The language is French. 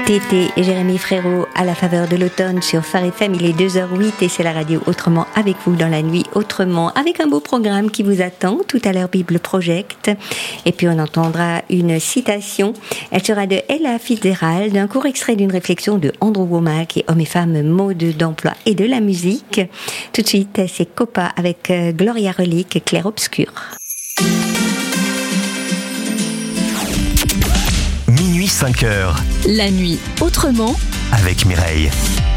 Tété et Jérémy Frérot à la faveur de l'automne sur Phare FM, il est 2h08 et c'est la radio Autrement avec vous dans la nuit Autrement, avec un beau programme qui vous attend, tout à l'heure Bible Project, et puis on entendra une citation, elle sera de Ella Fitzgerald, un court extrait d'une réflexion de Andrew Womack et Hommes et Femmes, mode d'emploi et de la musique. Tout de suite, c'est Copa avec Gloria Relique, Clair Obscur. Minuit 5h. La nuit Autrement avec Mireille.